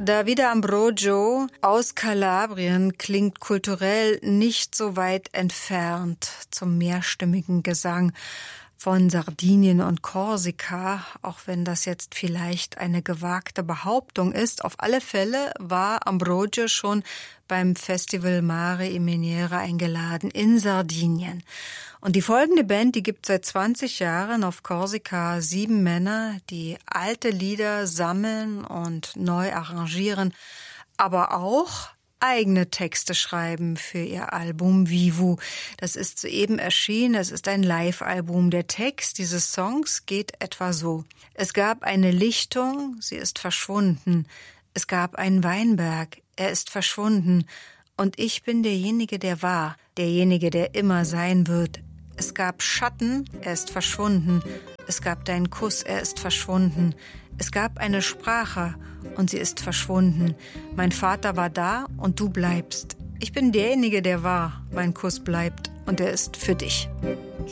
Davide Ambrogio aus Kalabrien klingt kulturell nicht so weit entfernt zum mehrstimmigen Gesang von Sardinien und Korsika, auch wenn das jetzt vielleicht eine gewagte Behauptung ist. Auf alle Fälle war Ambrogio schon beim Festival Mare e Miniere eingeladen in Sardinien. Und die folgende Band, die gibt seit 20 Jahren auf Korsika 7 Männer, die alte Lieder sammeln und neu arrangieren, aber auch eigene Texte schreiben für ihr Album Vivu. Das ist soeben erschienen, es ist ein Live-Album. Der Text dieses Songs geht etwa so. Es gab eine Lichtung, sie ist verschwunden. Es gab einen Weinberg, er ist verschwunden. Und ich bin derjenige, der war, derjenige, der immer sein wird. Es gab Schatten, er ist verschwunden. Es gab deinen Kuss, er ist verschwunden. Es gab eine Sprache und sie ist verschwunden. Mein Vater war da und du bleibst. Ich bin derjenige, der war. Mein Kuss bleibt und er ist für dich.